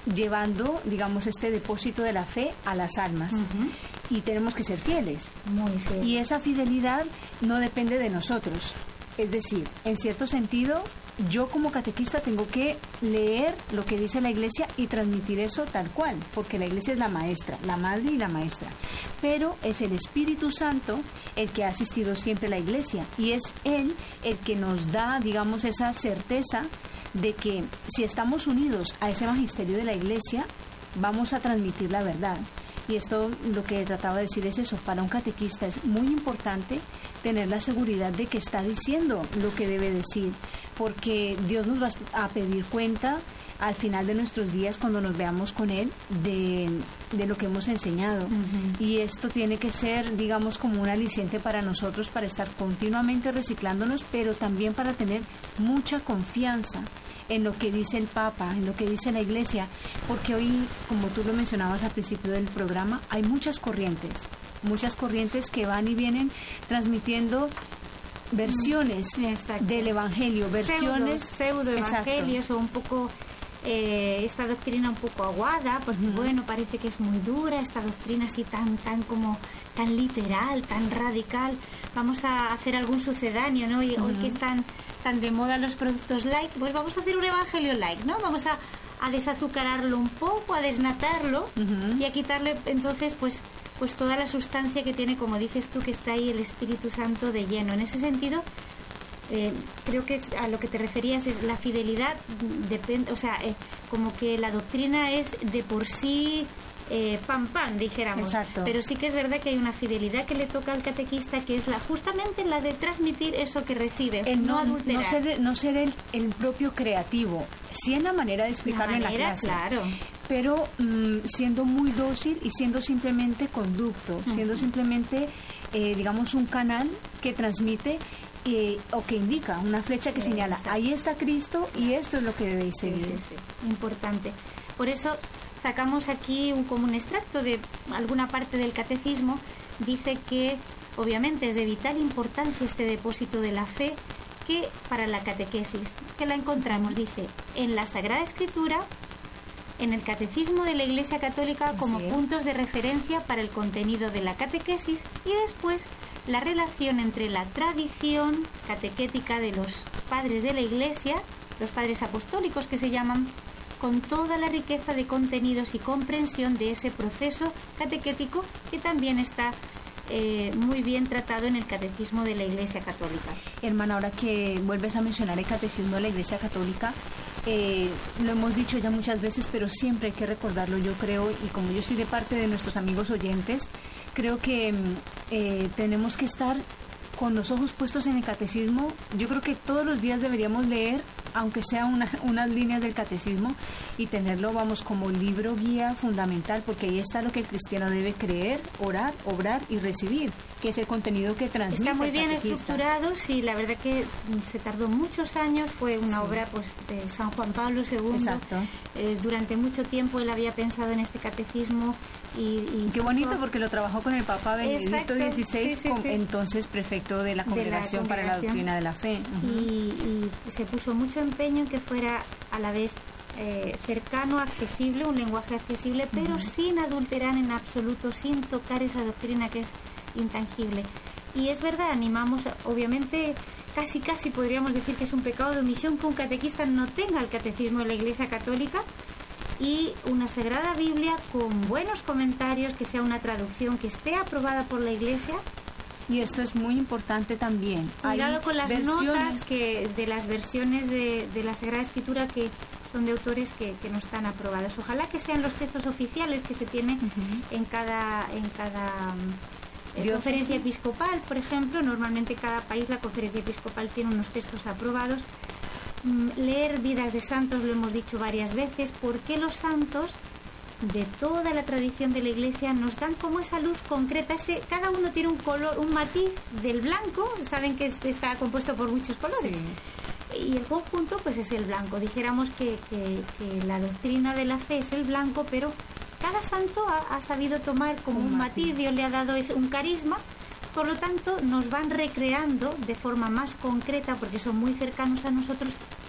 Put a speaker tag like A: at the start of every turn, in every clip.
A: llevando, digamos, este depósito de la fe a las almas. Y tenemos que ser fieles.
B: Muy fiel.
A: Y esa fidelidad no depende de nosotros. Es decir, en cierto sentido, yo como catequista tengo que leer lo que dice la Iglesia y transmitir eso tal cual, porque la Iglesia es la maestra, la madre y la maestra. Pero es el Espíritu Santo el que ha asistido siempre a la Iglesia, y es Él el que nos da, digamos, esa certeza de que si estamos unidos a ese magisterio de la Iglesia, vamos a transmitir la verdad. Y esto, lo que trataba de decir es eso: para un catequista es muy importante tener la seguridad de que está diciendo lo que debe decir, porque Dios nos va a pedir cuenta al final de nuestros días, cuando nos veamos con Él, de lo que hemos enseñado. Y esto tiene que ser, digamos, como un aliciente para nosotros, para estar continuamente reciclándonos, pero también para tener mucha confianza en lo que dice el Papa, en lo que dice la Iglesia, porque hoy, como tú lo mencionabas al principio del programa, hay muchas corrientes que van y vienen transmitiendo versiones del Evangelio, versiones
B: pseudo evangelios, o un poco esta doctrina un poco aguada, porque bueno, parece que es muy dura esta doctrina, así tan literal, tan radical. Vamos a hacer algún sucedáneo, ¿no? Y hoy que están tan de moda los productos light, pues vamos a hacer un evangelio light, ¿no? Vamos a desazucararlo un poco, a desnatarlo y a quitarle entonces pues toda la sustancia que tiene, como dices tú, que está ahí el Espíritu Santo de lleno. En ese sentido, creo que a lo que te referías es la fidelidad, depende, o sea, como que la doctrina es de por sí pam, dijéramos.
A: Exacto.
B: Pero sí que es verdad que hay una fidelidad que le toca al catequista, que es justamente la de transmitir eso que recibe, no adulterar.
A: No ser el propio creativo, sí en la manera de explicarlo en la clase.
B: Claro.
A: Pero siendo muy dócil y siendo simplemente conducto, siendo simplemente, digamos, un canal que transmite o que indica, una flecha que señala, exacto, ahí está Cristo y esto es lo que debéis seguir.
B: Sí. Importante. Por eso sacamos aquí como un extracto de alguna parte del catecismo. Dice que obviamente es de vital importancia este depósito de la fe, que para la catequesis, que la encontramos, dice, en la Sagrada Escritura, en el Catecismo de la Iglesia Católica, como puntos de referencia para el contenido de la catequesis, y después la relación entre la tradición catequética de los padres de la Iglesia, los padres apostólicos que se llaman, con toda la riqueza de contenidos y comprensión de ese proceso catequético, que también está muy bien tratado en el Catecismo de la Iglesia Católica.
A: Hermana, ahora que vuelves a mencionar el Catecismo de la Iglesia Católica, lo hemos dicho ya muchas veces, pero siempre hay que recordarlo, yo creo, y como yo soy de parte de nuestros amigos oyentes, creo que tenemos que estar con los ojos puestos en el catecismo. Yo creo que todos los días deberíamos leer, aunque sea unas líneas del catecismo, y tenerlo, vamos, como libro guía fundamental, porque ahí está lo que el cristiano debe creer, orar, obrar y recibir, que es el contenido que transmite.
B: Está muy bien estructurado, sí, la verdad que se tardó muchos años, fue una obra pues de San Juan Pablo II.
A: Exacto.
B: Durante mucho tiempo él había pensado en este catecismo y
A: qué bonito, porque lo trabajó con el Papa Benedicto XVI, entonces prefecto de la Congregación para la Doctrina de la Fe.
B: Y se puso mucho empeño en que fuera a la vez cercano, accesible, un lenguaje accesible, pero sin adulterar en absoluto, sin tocar esa doctrina que es intangible. Y es verdad, animamos, obviamente, casi podríamos decir que es un pecado de omisión que un catequista no tenga el catecismo de la Iglesia Católica y una Sagrada Biblia con buenos comentarios, que sea una traducción que esté aprobada por la Iglesia.
A: Y esto es muy importante también.
B: Cuidado con las notas de las versiones de la Sagrada Escritura que son de autores que no están aprobados. Ojalá que sean los textos oficiales que se tienen en cada conferencia episcopal, por ejemplo. Normalmente cada país, la conferencia episcopal tiene unos textos aprobados. Leer vidas de santos, lo hemos dicho varias veces, porque los santos de toda la tradición de la Iglesia nos dan como esa luz concreta. Cada uno tiene un color, un matiz del blanco. Saben que está compuesto por muchos colores. Sí. Y el conjunto pues es el blanco. Dijéramos que la doctrina de la fe es el blanco, pero cada santo ha sabido tomar como un matiz. Dios le ha dado un carisma. Por lo tanto, nos van recreando de forma más concreta, porque son muy cercanos a nosotros,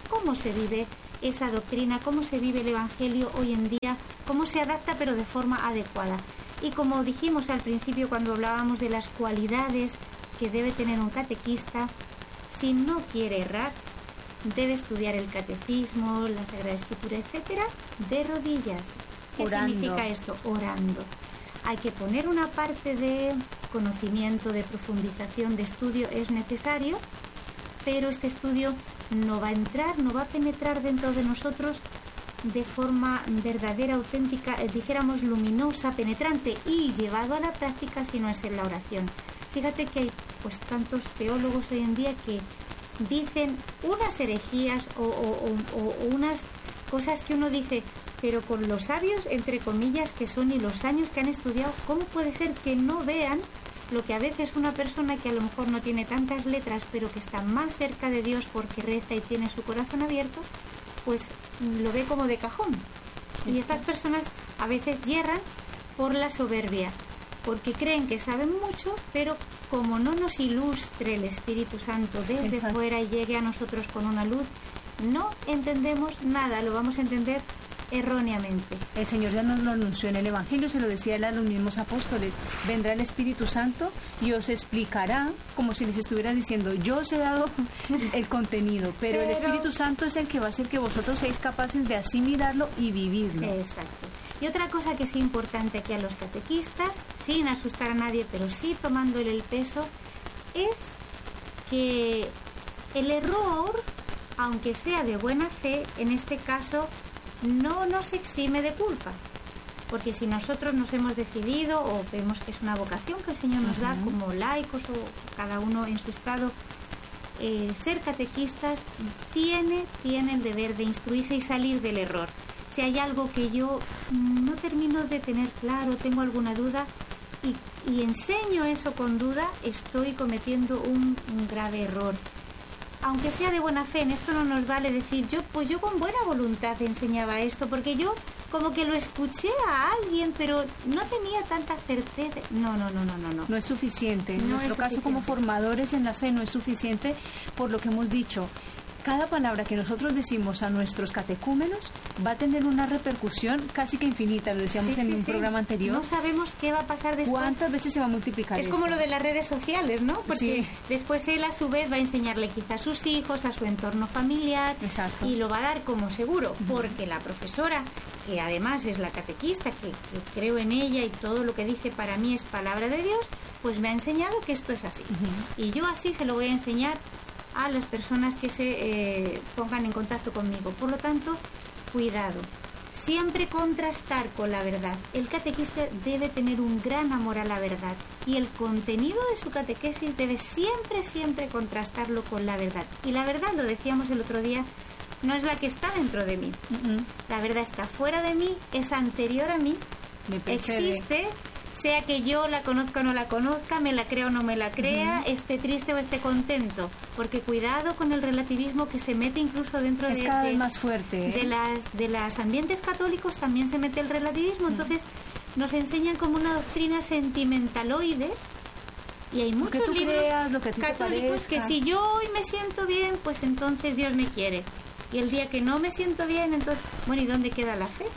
B: cómo se vive esa doctrina, cómo se vive el Evangelio hoy en día, cómo se adapta pero de forma adecuada. Y como dijimos al principio cuando hablábamos de las cualidades que debe tener un catequista, si no quiere errar, debe estudiar el catecismo, la Sagrada Escritura, etcétera, de rodillas. ¿Qué significa esto? Orando. Hay que poner una parte de conocimiento, de profundización, de estudio, es necesario, pero este estudio no va a entrar, no va a penetrar dentro de nosotros de forma verdadera, auténtica, dijéramos luminosa, penetrante y llevado a la práctica si no es en la oración. Fíjate que hay pues tantos teólogos hoy en día que dicen unas herejías o unas cosas que uno dice, pero con los sabios, entre comillas, que son y los años que han estudiado, ¿cómo puede ser que no vean lo que a veces una persona que a lo mejor no tiene tantas letras, pero que está más cerca de Dios porque reza y tiene su corazón abierto, pues lo ve como de cajón? Y estas personas a veces yerran por la soberbia, porque creen que saben mucho, pero como no nos ilustre el Espíritu Santo desde fuera y llegue a nosotros con una luz, no entendemos nada, lo vamos a entender erróneamente.
A: El Señor ya nos lo anunció en el Evangelio, se lo decía él a los mismos apóstoles: vendrá el Espíritu Santo y os explicará, como si les estuviera diciendo, yo os he dado el contenido, pero el Espíritu Santo es el que va a hacer que vosotros seáis capaces de asimilarlo y vivirlo.
B: Exacto. Y otra cosa que es importante aquí a los catequistas, sin asustar a nadie, pero sí tomándole el peso, es que el error, aunque sea de buena fe, en este caso no nos exime de culpa. Porque si nosotros nos hemos decidido o vemos que es una vocación que el Señor nos da como laicos o cada uno en su estado, ser catequistas tiene el deber de instruirse y salir del error. Si hay algo que yo no termino de tener claro, tengo alguna duda y enseño eso con duda, estoy cometiendo un grave error. Aunque sea de buena fe, en esto no nos vale decir yo con buena voluntad enseñaba esto, porque yo como que lo escuché a alguien, pero no tenía tanta certeza. No.
A: No es suficiente. En nuestro caso, como formadores en la fe, no es suficiente por lo que hemos dicho. Cada palabra que nosotros decimos a nuestros catecúmenos va a tener una repercusión casi que infinita, lo decíamos en un programa anterior.
B: No sabemos qué va a pasar después.
A: ¿Cuántas veces se va a multiplicar
B: Es
A: esto?
B: como lo de las redes sociales, ¿no? Porque después él a su vez va a enseñarle quizás a sus hijos, a su entorno familiar.
A: Exacto.
B: Y lo va a dar como seguro, porque la profesora, que además es la catequista, que creo en ella y todo lo que dice para mí es palabra de Dios, pues me ha enseñado que esto es así. Y yo así se lo voy a enseñar a las personas que se pongan en contacto conmigo. Por lo tanto, cuidado. Siempre contrastar con la verdad. El catequista debe tener un gran amor a la verdad y el contenido de su catequesis debe siempre contrastarlo con la verdad. Y la verdad, lo decíamos el otro día, no es la que está dentro de mí. La verdad está fuera de mí, es anterior a mí, existe, sea que yo la conozca o no la conozca, me la crea o no me la crea, esté triste o esté contento, porque cuidado con el relativismo que se mete incluso dentro
A: es cada vez más fuerte,
B: de las ambientes católicos también se mete el relativismo. Entonces nos enseñan como una doctrina sentimentaloide y hay muchos libros católicos que si yo hoy me siento bien, pues entonces Dios me quiere, y el día que no me siento bien, entonces, bueno, ¿y dónde queda la fe?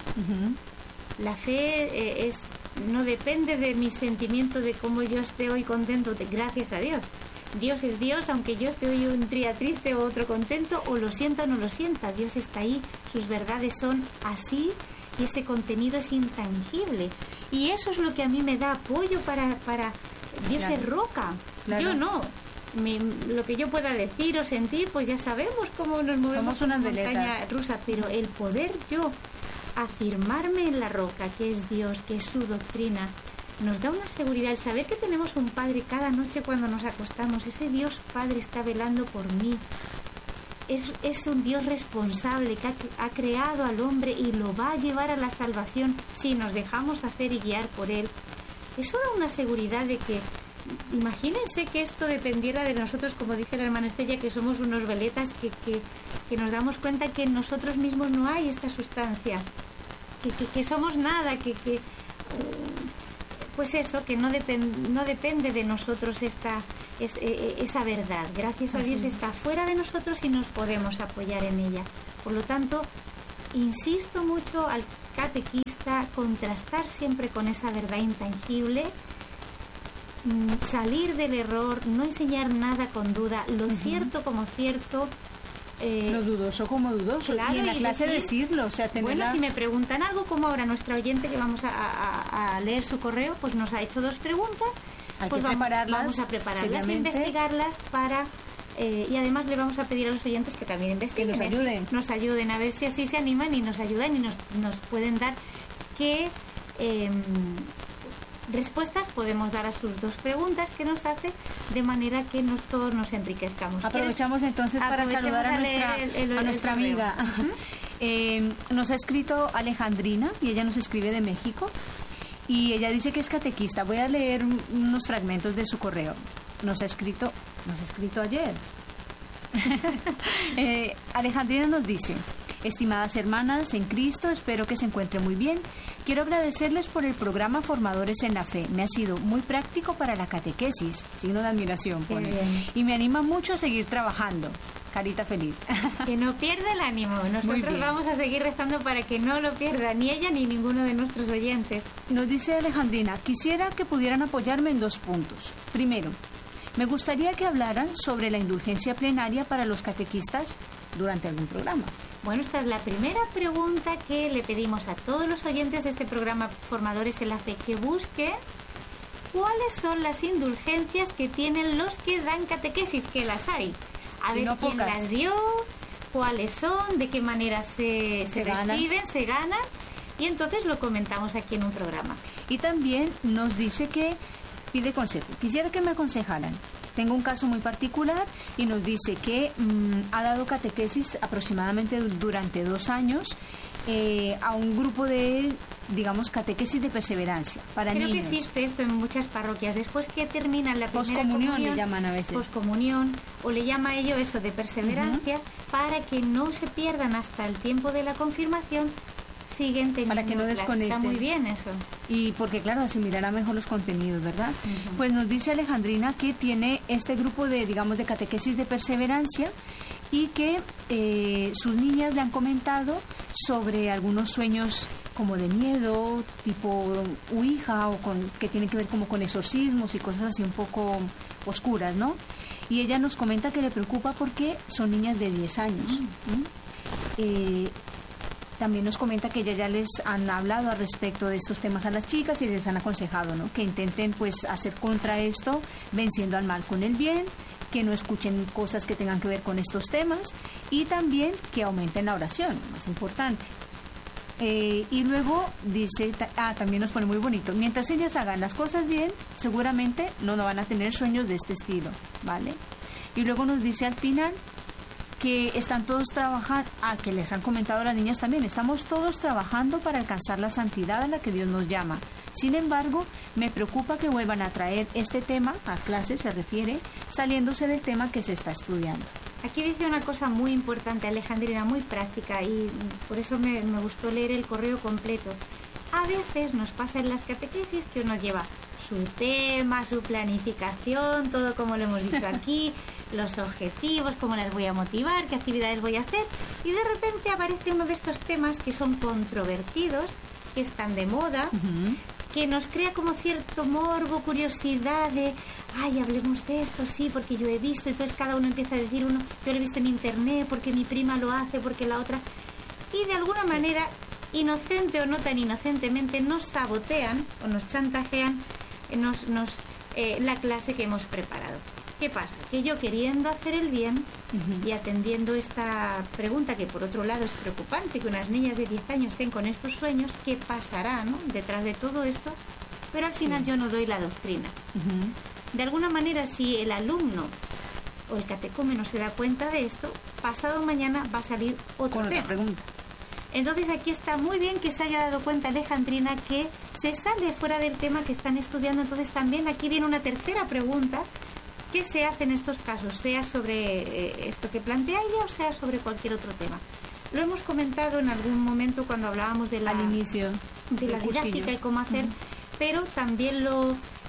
B: La fe no depende de mi sentimiento de cómo yo esté hoy contento, gracias a Dios. Dios es Dios, aunque yo esté hoy un día triste o otro contento, o lo sienta o no lo sienta. Dios está ahí, sus verdades son así y ese contenido es intangible. Y eso es lo que a mí me da apoyo para Dios es roca. Yo no. Lo que yo pueda decir o sentir, pues ya sabemos cómo nos movemos en una montaña rusa, pero el poder yo afirmarme en la roca, que es Dios, que es su doctrina, nos da una seguridad. El saber que tenemos un Padre cada noche cuando nos acostamos, ese Dios Padre está velando por mí, es un Dios responsable que ha creado al hombre y lo va a llevar a la salvación si nos dejamos hacer y guiar por él. Eso da una seguridad de que, imagínense que esto dependiera de nosotros, como dice la hermana Estella, que somos unos veletas, que nos damos cuenta que en nosotros mismos no hay esta sustancia, que somos nada, pues eso, que no depende de nosotros esa verdad. Gracias a Dios está fuera de nosotros y nos podemos apoyar en ella. Por lo tanto, insisto mucho al catequista contrastar siempre con esa verdad intangible, salir del error, no enseñar nada con duda, lo cierto como cierto,
A: lo dudoso como dudoso,
B: claro,
A: y en la clase decirlo, o sea,
B: bueno, si me preguntan algo, como ahora nuestra oyente que vamos a leer su correo, pues nos ha hecho 2 preguntas,
A: hay
B: pues
A: que
B: vamos a prepararlas e investigarlas para y además le vamos a pedir a los oyentes que también investiguen,
A: que
B: nos ayuden a ver si así se animan y nos ayudan y nos pueden dar qué respuestas podemos dar a sus 2 preguntas que nos hace, de manera que todos nos enriquezcamos.
A: Aprovechamos entonces para saludar a nuestra amiga. Nos ha escrito Alejandrina y ella nos escribe de México y ella dice que es catequista. Voy a leer unos fragmentos de su correo. Nos ha escrito ayer. Alejandrina nos dice: estimadas hermanas en Cristo, espero que se encuentren muy bien. Quiero agradecerles por el programa Formadores en la Fe. Me ha sido muy práctico para la catequesis, signo de admiración pone, y me anima mucho a seguir trabajando. Carita feliz.
B: Que no pierda el ánimo. Nosotros vamos a seguir rezando para que no lo pierda ni ella ni ninguno de nuestros oyentes.
A: Nos dice Alejandrina: quisiera que pudieran apoyarme en 2 puntos. Primero, me gustaría que hablaran sobre la indulgencia plenaria para los catequistas durante algún programa.
B: Bueno, esta es la primera pregunta que le pedimos a todos los oyentes de este programa Formadores en la Fe, que busquen cuáles son las indulgencias que tienen los que dan catequesis, que las hay. A ver quién las dio, cuáles son, de qué manera se reciben, se ganan, y entonces lo comentamos aquí en un programa.
A: Y también nos dice que pide consejo. Quisiera que me aconsejaran. Tengo un caso muy particular y nos dice que ha dado catequesis aproximadamente durante 2 años a un grupo de, digamos, catequesis de perseverancia para niños.
B: Creo que existe esto en muchas parroquias. Después que terminan la primera
A: poscomunión, le llaman a veces.
B: Poscomunión, o le llama a ello eso de perseverancia, para que no se pierdan hasta el tiempo de la confirmación. Siguen teniendo
A: para que no desconecten.
B: Está muy bien eso.
A: Y porque, claro, asimilará mejor los contenidos, ¿verdad? Pues nos dice Alejandrina que tiene este grupo de, digamos, de catequesis de perseverancia y que sus niñas le han comentado sobre algunos sueños como de miedo, tipo ouija, o que tienen que ver como con exorcismos y cosas así un poco oscuras, ¿no? Y ella nos comenta que le preocupa porque son niñas de 10 años. También nos comenta que ya les han hablado al respecto de estos temas a las chicas y les han aconsejado, ¿no?, que intenten pues hacer contra esto, venciendo al mal con el bien, que no escuchen cosas que tengan que ver con estos temas y también que aumenten la oración, más importante. Y luego dice, también nos pone muy bonito: mientras ellas hagan las cosas bien, seguramente no van a tener sueños de este estilo, ¿vale? Y luego nos dice al final que están todos trabajando, que les han comentado a las niñas también, estamos todos trabajando para alcanzar la santidad a la que Dios nos llama. Sin embargo, me preocupa que vuelvan a traer este tema a clase, se refiere, saliéndose del tema que se está estudiando.
B: Aquí dice una cosa muy importante, Alejandrina, muy práctica, y por eso me gustó leer el correo completo. A veces nos pasa en las catequesis que uno lleva su tema, su planificación, todo como lo hemos dicho aquí, los objetivos, cómo las voy a motivar, qué actividades voy a hacer, y de repente aparece uno de estos temas que son controvertidos, que están de moda, que nos crea como cierto morbo, curiosidad de, ay, hablemos de esto, sí, porque yo he visto, entonces cada uno empieza a decir, yo lo he visto en internet, porque mi prima lo hace, porque la otra, y de alguna manera, inocente o no tan inocentemente, nos sabotean o nos chantajean la clase que hemos preparado. ¿Qué pasa? Que yo, queriendo hacer el bien y atendiendo esta pregunta, que por otro lado es preocupante, que unas niñas de 10 años estén con estos sueños, ¿qué pasará, no?, detrás de todo esto? Pero al final yo no doy la doctrina. De alguna manera, si el alumno o el catecúmeno se da cuenta de esto, pasado mañana va a salir otro tema.
A: Otra pregunta.
B: Entonces aquí está muy bien que se haya dado cuenta Alejandrina que se sale fuera del tema que están estudiando. Entonces también aquí viene una tercera pregunta: ¿qué se hace en estos casos? Sea sobre esto que plantea ella o sea sobre cualquier otro tema. Lo hemos comentado en algún momento cuando hablábamos de
A: al inicio
B: de la didáctica y cómo hacer, pero también lo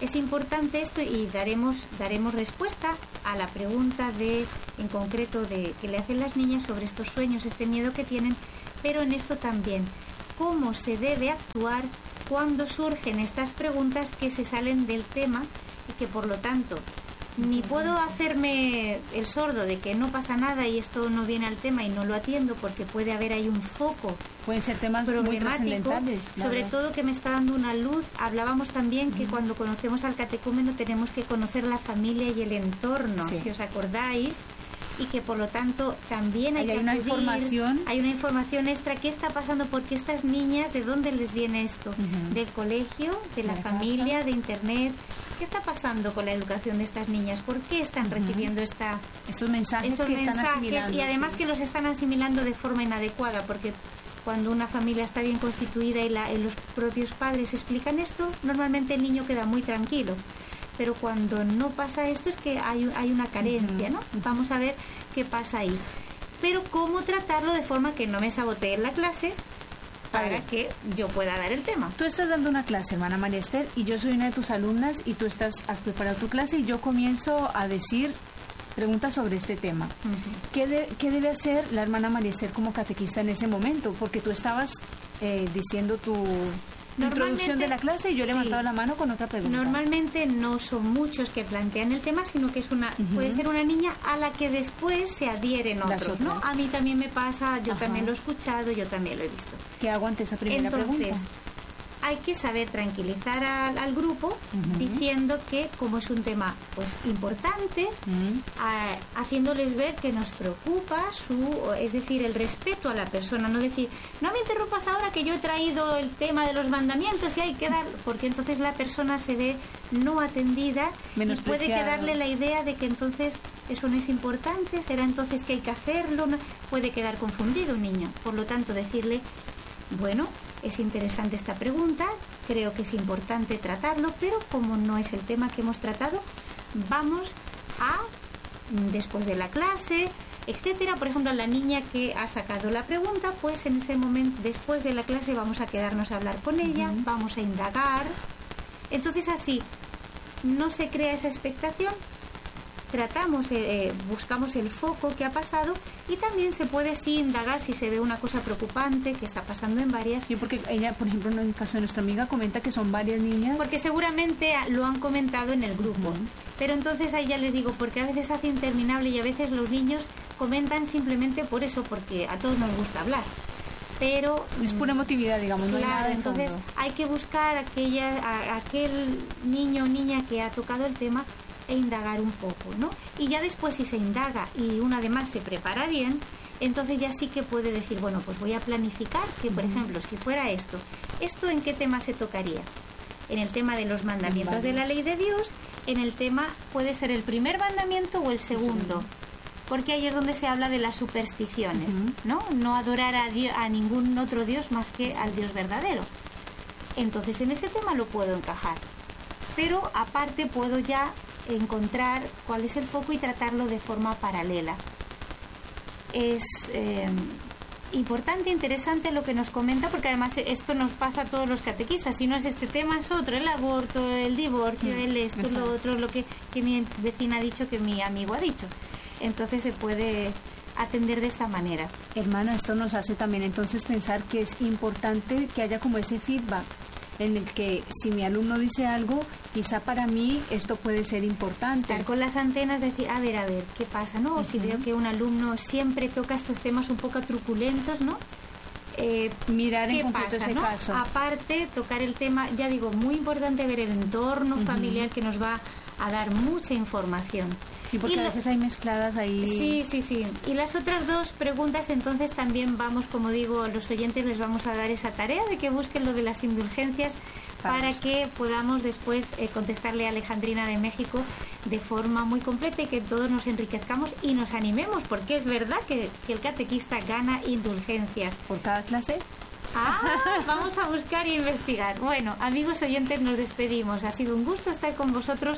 B: es importante esto y daremos respuesta a la pregunta en concreto que le hacen las niñas sobre estos sueños, este miedo que tienen, pero en esto también, cómo se debe actuar cuando surgen estas preguntas que se salen del tema y que por lo tanto ni puedo hacerme el sordo de que no pasa nada y esto no viene al tema y no lo atiendo porque puede haber ahí un foco.
A: Pueden ser temas muy trascendentales.
B: Claro. Sobre todo que me está dando una luz. Hablábamos también que cuando conocemos al catecúmeno tenemos que conocer la familia y el entorno, si os acordáis. Y que por lo tanto también hay
A: una información.
B: Hay una información extra. ¿Qué está pasando? Porque estas niñas, ¿de dónde les viene esto? ¿Del colegio? ¿De la familia? ¿De internet? ¿Qué está pasando con la educación de estas niñas? ¿Por qué están recibiendo
A: estos mensajes que están asimilando?
B: Y además que los están asimilando de forma inadecuada, porque cuando una familia está bien constituida y los propios padres explican esto, normalmente el niño queda muy tranquilo. Pero cuando no pasa esto es que hay una carencia, ¿no? Vamos a ver qué pasa ahí. Pero cómo tratarlo de forma que no me sabotee la clase para que yo pueda dar el tema.
A: Tú estás dando una clase, hermana María Esther, y yo soy una de tus alumnas y tú has preparado tu clase y yo comienzo a decir preguntas sobre este tema. ¿Qué debe hacer la hermana María Esther como catequista en ese momento? Porque tú estabas diciendo tu introducción de la clase y yo he levantado la mano con otra pregunta.
B: Normalmente no son muchos que plantean el tema, sino que es puede ser una niña a la que después se adhieren otros, ¿no? A mí también me pasa, yo también lo he escuchado, yo también lo he visto.
A: ¿Qué hago ante esa primera pregunta?
B: Entonces, hay que saber tranquilizar al grupo diciendo que como es un tema pues importante, haciéndoles ver que nos preocupa es decir, el respeto a la persona, no decir, no me interrumpas ahora que yo he traído el tema de los mandamientos y hay que dar, porque entonces la persona se ve no atendida y puede quedarle la idea de que entonces eso no es importante, será entonces que hay que hacerlo, ¿no? Puede quedar confundido un niño, por lo tanto decirle, bueno, es interesante esta pregunta, creo que es importante tratarlo, pero como no es el tema que hemos tratado, vamos a, después de la clase, etcétera. Por ejemplo, la niña que ha sacado la pregunta, pues en ese momento, después de la clase, vamos a quedarnos a hablar con ella, vamos a indagar. Entonces así, no se crea esa expectación, tratamos, buscamos el foco que ha pasado y también se puede sí indagar si se ve una cosa preocupante que está pasando en varias.
A: Sí, porque ella, por ejemplo, en el caso de nuestra amiga, comenta que son varias niñas.
B: Porque seguramente lo han comentado en el grupo. Pero entonces ahí ya les digo, porque a veces hace interminable y a veces los niños comentan simplemente por eso, porque a todos nos gusta hablar. Pero
A: es pura emotividad, digamos, no hay nada de
B: entonces
A: fondo.
B: Hay que buscar aquel niño o niña que ha tocado el tema e indagar un poco, ¿no? Y ya después si se indaga y uno además se prepara bien, entonces ya sí que puede decir, bueno, pues voy a planificar que, por ejemplo, si fuera ¿esto en qué tema se tocaría? En el tema de los mandamientos de la ley de Dios, en el tema puede ser el primer mandamiento o el segundo, porque ahí es donde se habla de las supersticiones, ¿no? No adorar a ningún otro Dios más que al Dios verdadero. Entonces en ese tema lo puedo encajar, pero aparte puedo ya encontrar cuál es el foco y tratarlo de forma paralela. Es importante, interesante lo que nos comenta, porque además esto nos pasa a todos los catequistas. Si no es este tema, es otro: el aborto, el divorcio, el esto, lo otro, lo que mi vecina ha dicho, que mi amigo ha dicho. Entonces se puede atender de esta manera.
A: Hermana, esto nos hace también entonces pensar que es importante que haya como ese feedback en el que si mi alumno dice algo, quizá para mí esto puede ser importante.
B: Estar con las antenas, decir, a ver, ¿qué pasa? ¿No? O si veo que un alumno siempre toca estos temas un poco truculentos, ¿no?
A: Mirar en concreto ese caso.
B: Aparte, tocar el tema, ya digo, muy importante ver el entorno familiar, que nos va a dar mucha información.
A: Sí, porque a veces hay mezcladas ahí.
B: Sí. Y las otras dos preguntas, entonces también vamos, como digo, a los oyentes les vamos a dar esa tarea de que busquen lo de las indulgencias para que podamos después contestarle a Alejandrina de México de forma muy completa y que todos nos enriquezcamos y nos animemos, porque es verdad que el catequista gana indulgencias.
A: ¿Por cada clase?
B: Vamos a buscar e investigar. Bueno, amigos oyentes, nos despedimos. Ha sido un gusto estar con vosotros.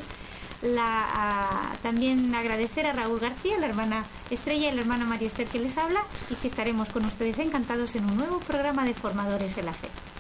B: También agradecer a Raúl García, la hermana Estrella y la hermana María Esther que les habla, y que estaremos con ustedes encantados en un nuevo programa de Formadores en la Fe.